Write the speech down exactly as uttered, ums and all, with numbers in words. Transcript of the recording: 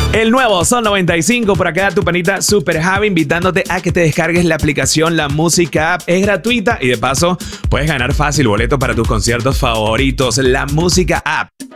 El nuevo Sol noventa y cinco, por acá tu panita Super Javi invitándote a que te descargues la aplicación La Música App. Es gratuita y de paso puedes ganar fácil boleto para tus conciertos favoritos. La Música App.